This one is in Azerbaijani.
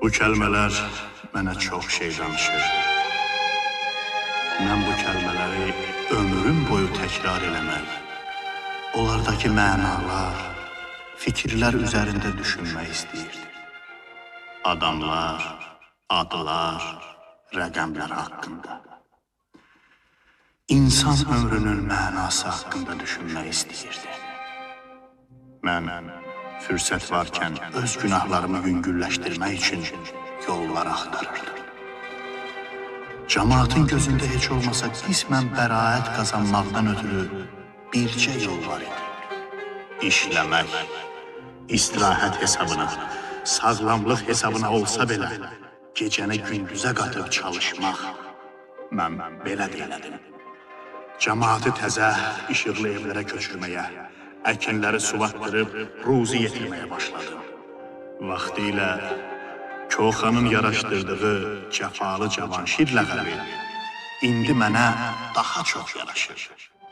Bu kəlmələr mənə çox şey danışır. Mən bu kəlmələri ömrüm boyu təkrar eləmək, onlardakı mənalar, fikirlər üzərində düşünmək istəyirdim. Adamlar, adlar, rəqəmlər haqqında. İnsan ömrünün mənası haqqında düşünmək istəyirdim. Mən fürsət varkən öz günahlarımı yüngülləşdirmək üçün yollar axtarırdım. Cəmaatın gözündə heç olmasa qismən bəraət qazanmaqdan ötürü bircə yol var idi. İşləmək, istirahət hesabına, sağlamlıq hesabına olsa belə, gecəni gündüzə qatıb çalışmaq. Mən belə deylədim. Cəmaatı təzə, işıqlı evlərə köçürməyə, əkinləri suvatdırıb ruzi yetirməyə başladım. Vaxtilə Koxanın yaraşdırdığı cəfalı Cavanşir ləqəbi indi mənə daha çox yaraşır.